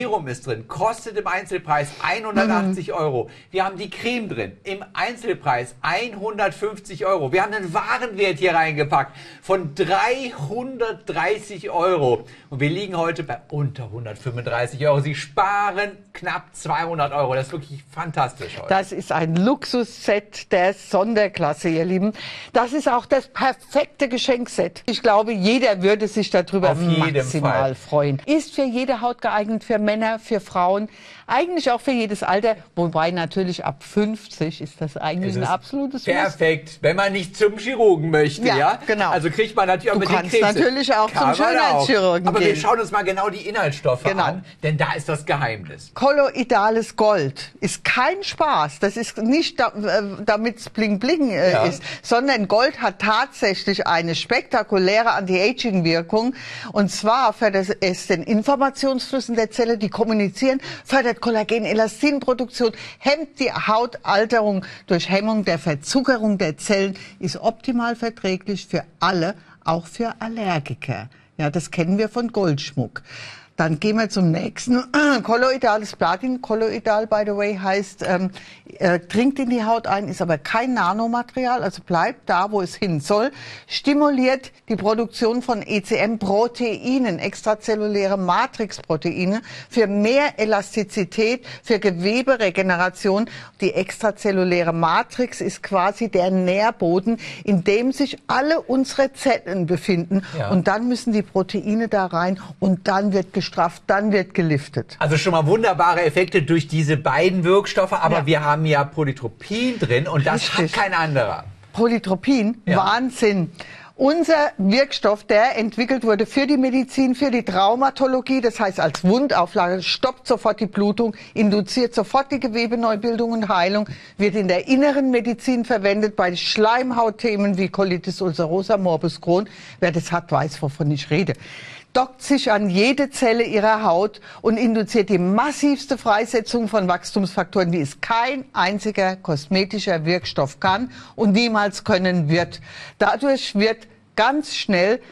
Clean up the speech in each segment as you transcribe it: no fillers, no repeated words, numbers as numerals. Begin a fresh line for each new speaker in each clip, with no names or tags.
Serum ist drin, kostet im Einzelpreis 180 Euro. Wir haben die Creme drin, im Einzelpreis 150 Euro. Wir haben einen Warenwert hier reingepackt von 330 Euro. Und wir liegen heute bei unter 135 Euro. Sie sparen knapp 200 Euro. Das ist wirklich fantastisch heute.
Das ist ein Luxusset der Sonderklasse, ihr Lieben. Das ist auch das perfekte Geschenkset. Ich glaube, jeder würde sich darüber maximal freuen. Ist für jede Haut geeignet, für Männer, für Frauen, eigentlich auch für jedes Alter, wobei natürlich ab 50 ist das eigentlich ein absolutes
perfekt, Muss. Wenn man nicht zum Chirurgen möchte, ja?
Genau.
Also kriegt man natürlich auch mit den Krebs.
Du kannst natürlich auch zum Schönheitschirurgen
Aber
gehen.
wir schauen uns mal genau die Inhaltsstoffe an, denn da ist das Geheimnis.
Kolloidales Gold ist kein Spaß. Das ist nicht, damit es bling bling ist, sondern Gold hat tatsächlich eine spektakuläre Anti-Aging-Wirkung. Und zwar fördert es den Informationsfluss in der Zelle, die kommunizieren, fördert Kollagen-Elastinproduktion, hemmt die Hautalterung durch Hemmung der Verzuckerung der Zellen, ist optimal verträglich für alle, auch für Allergiker. Ja, das kennen wir von Goldschmuck. Dann gehen wir zum nächsten. Kolloidales Platin. Kolloidal, by the way, heißt, dringt in die Haut ein, ist aber kein Nanomaterial, also bleibt da, wo es hin soll. Stimuliert die Produktion von ECM-Proteinen, extrazelluläre Matrixproteine, für mehr Elastizität, für Geweberegeneration. Die extrazelluläre Matrix ist quasi der Nährboden, in dem sich alle unsere Zellen befinden. Ja. Und dann müssen die Proteine da rein und dann wird gestrafft, dann wird geliftet.
Also schon mal wunderbare Effekte durch diese beiden Wirkstoffe, aber wir haben ja Polytropin drin und das hat kein anderer.
Polytropin, Wahnsinn. Unser Wirkstoff, der entwickelt wurde für die Medizin, für die Traumatologie, das heißt als Wundauflage, stoppt sofort die Blutung, induziert sofort die Gewebeneubildung und Heilung, wird in der inneren Medizin verwendet bei Schleimhautthemen wie Colitis ulcerosa, Morbus Crohn. Wer das hat, weiß, wovon ich rede. Dockt sich an jede Zelle ihrer Haut und induziert die massivste Freisetzung von Wachstumsfaktoren, die es kein einziger kosmetischer Wirkstoff kann und niemals können wird. Dadurch wird ganz schnell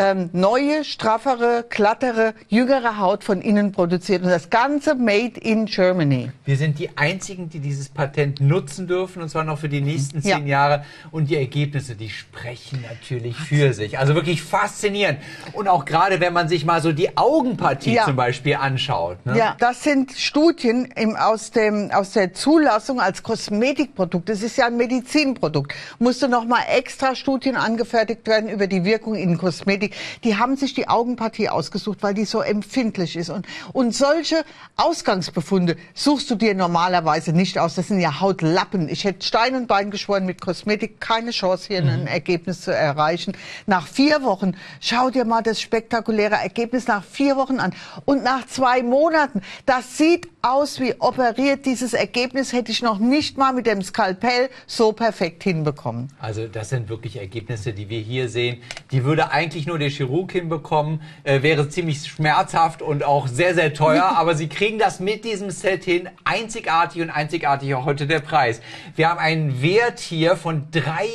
neue, straffere, glattere, jüngere Haut von innen produziert. Und das Ganze made in Germany.
Wir sind die Einzigen, die dieses Patent nutzen dürfen, und zwar noch für die nächsten 10 Jahre. Und die Ergebnisse, die sprechen natürlich für sich. Also wirklich faszinierend. Und auch gerade, wenn man sich mal so die Augenpartie zum Beispiel anschaut. Ne?
Ja, das sind Studien aus der Zulassung als Kosmetikprodukt. Das ist ja ein Medizinprodukt. Musste noch mal extra Studien angefertigt werden über die Wirkung in Kosmetik. Die haben sich die Augenpartie ausgesucht, weil die so empfindlich ist. Und solche Ausgangsbefunde suchst du dir normalerweise nicht aus. Das sind ja Hautlappen. Ich hätte Stein und Bein geschworen, mit Kosmetik keine Chance, hier ein Ergebnis zu erreichen. Nach 4 Wochen, schau dir mal das spektakuläre Ergebnis nach 4 Wochen an. Und nach 2 Monaten, das sieht aus wie operiert. Dieses Ergebnis hätte ich noch nicht mal mit dem Skalpell so perfekt hinbekommen.
Also das sind wirklich Ergebnisse, die wir hier sehen. Die würde eigentlich nur der Chirurg hinbekommen, wäre ziemlich schmerzhaft und auch sehr, sehr teuer, aber Sie kriegen das mit diesem Set hin, einzigartig und einzigartig auch heute der Preis. Wir haben einen Wert hier von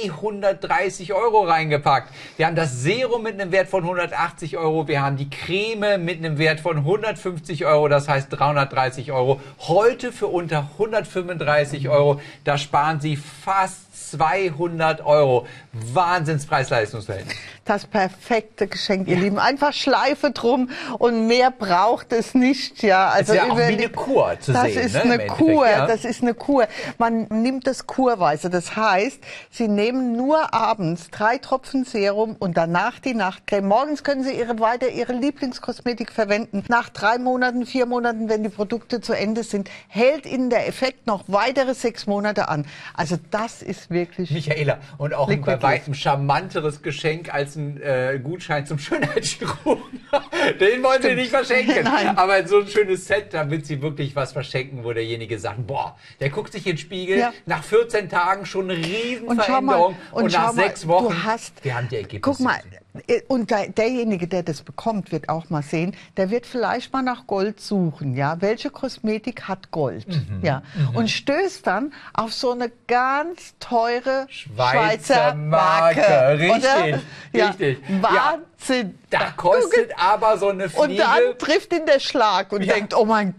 330 Euro reingepackt. Wir haben das Serum mit einem Wert von 180 Euro, wir haben die Creme mit einem Wert von 150 Euro, das heißt 330 Euro. Heute für unter 135 Euro, da sparen Sie fast 200 Euro. Wahnsinns-Preis-Leistungsverhältnis.
Das perfekte Geschenk, ihr Lieben. Einfach Schleife drum und mehr braucht es nicht. Ja, also
das ist ja auch wie eine Kur zu sehen.
Das ist eine Kur, das ist eine Kur. Man nimmt das kurweise. Das heißt, Sie nehmen nur abends 3 Tropfen Serum und danach die Nachtcreme. Morgens können Sie Ihre Lieblingskosmetik verwenden. Nach 3 Monaten, 4 Monaten, wenn die Produkte zu Ende sind, hält Ihnen der Effekt noch weitere 6 Monate an. Also das ist wirklich...
Michaela, und auch ein bei weitem charmanteres Geschenk als ein Gutschein zum Schönheitschirurgen. Den wollen Sie nicht verschenken.
Nein.
Aber so ein schönes Set, damit Sie wirklich was verschenken, wo derjenige sagt, boah, der guckt sich in den Spiegel, nach 14 Tagen schon eine Riesenveränderung und nach 6 Wochen, wir haben die Ergebnisse.
Guck mal, Und derjenige, der das bekommt, wird auch mal sehen, der wird vielleicht mal nach Gold suchen. Ja? Welche Kosmetik hat Gold? Ja? Und stößt dann auf so eine ganz teure Schweizer Marke.
Richtig,
Ja,
richtig.
Wahnsinn.
Da kostet aber so eine Fliege...
Und dann trifft ihn der Schlag und denkt, oh mein